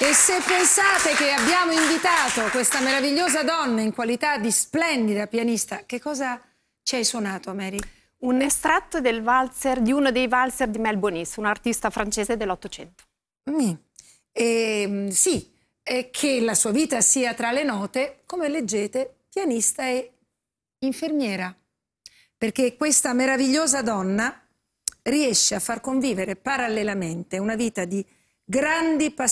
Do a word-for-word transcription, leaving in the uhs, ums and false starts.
E se pensate che abbiamo invitato questa meravigliosa donna in qualità di splendida pianista, che cosa ci hai suonato, Mary? Un estratto del valzer, di uno dei valzer di Mel Bonis, un artista francese dell'Ottocento. Mm. E, sì, e che la sua vita sia tra le note, come leggete, pianista e infermiera. Perché questa meravigliosa donna riesce a far convivere parallelamente una vita di grandi passioni